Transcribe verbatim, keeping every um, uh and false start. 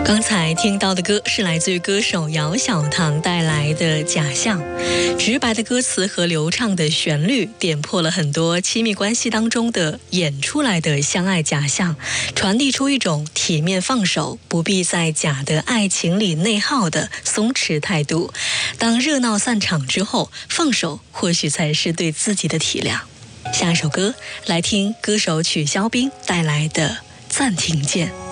刚才听到的歌是来自于歌手姚小棠带来的《假象》，直白的歌词和流畅的旋律点破了很多亲密关系当中的演出来的相爱假象，传递出一种体面放手，不必在假的爱情里内耗的松弛态度。当热闹散场之后，放手或许才是对自己的体谅。下一首歌来听歌手曲肖冰带来的《暂停键》。